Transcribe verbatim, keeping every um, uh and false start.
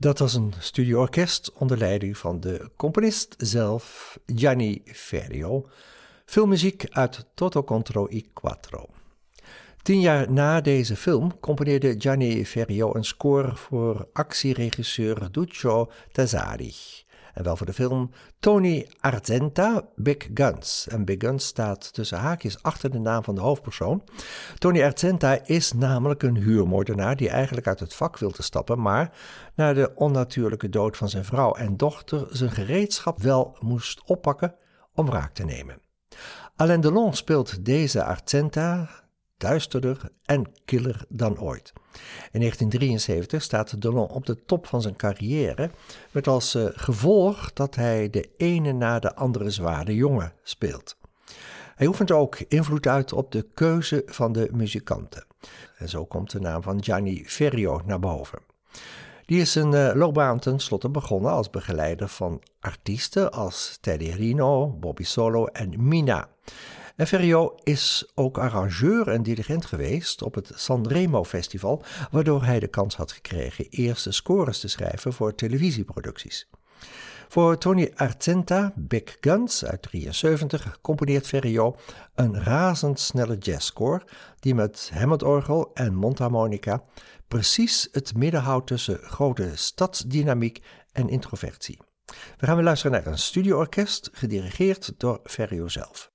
Dat was een studioorkest onder leiding van de componist zelf, Gianni Ferrio. Filmmuziek uit Toto contro i quattro. Tien jaar na deze film componeerde Gianni Ferrio een score voor actieregisseur Duccio Tassari. En wel voor de film Tony Argenta, Big Guns. En Big Guns staat tussen haakjes achter de naam van de hoofdpersoon. Tony Argenta is namelijk een huurmoordenaar die eigenlijk uit het vak wilde stappen, maar na de onnatuurlijke dood van zijn vrouw en dochter zijn gereedschap wel moest oppakken om wraak te nemen. Alain Delon speelt deze Argenta duisterder en killer dan ooit. In negentien drieënzeventig staat Delon op de top van zijn carrière, met als uh, gevolg dat hij de ene na de andere zware jongen speelt. Hij oefent ook invloed uit op de keuze van de muzikanten. En zo komt de naam van Gianni Ferrio naar boven. Die is zijn uh, loopbaan tenslotte begonnen als begeleider van artiesten als Teddy Rino, Bobby Solo en Mina. En Ferrio is ook arrangeur en dirigent geweest op het Sanremo Festival, waardoor hij de kans had gekregen eerste scores te schrijven voor televisieproducties. Voor Tony Argenta, Big Guns uit drieënzeventig, componeert Ferrio een razendsnelle jazzscore die met Hammondorgel en mondharmonica precies het midden houdt tussen grote stadsdynamiek en introversie. We gaan weer luisteren naar een studioorkest, gedirigeerd door Ferrio zelf.